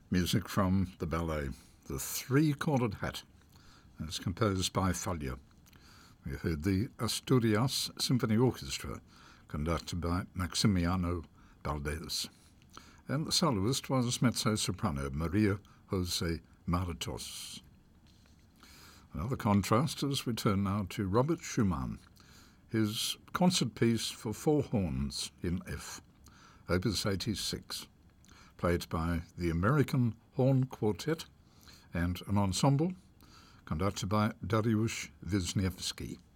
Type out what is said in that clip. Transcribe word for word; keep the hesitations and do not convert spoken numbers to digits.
Music from the ballet The Three-Cornered Hat, as composed by Falla. We heard the Asturias Symphony Orchestra, conducted by Maximiano Valdés. And the soloist was mezzo-soprano Maria Jose Maritos. Another contrast as we turn now to Robert Schumann, his concert piece for four horns in F, Opus eighty-six, played by the American Horn Quartet and an ensemble conducted by Dariusz Wisniewski.